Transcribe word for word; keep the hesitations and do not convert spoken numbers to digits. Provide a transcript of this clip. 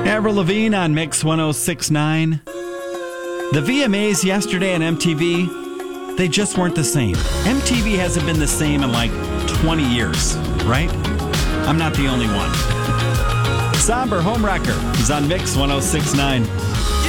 Avril Lavigne on Mix one oh six point nine. The V M As yesterday on M T V, they just weren't the same. M T V hasn't been the same in like twenty years, right? I'm not the only one. Somber Homewrecker is on Mix one oh six point nine.